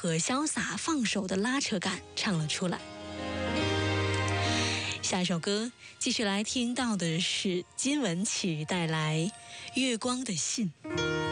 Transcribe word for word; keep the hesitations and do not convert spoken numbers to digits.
和潇洒放手的拉扯感唱了出来。下一首歌继续来听到的是金玟岐带来《月光的信》。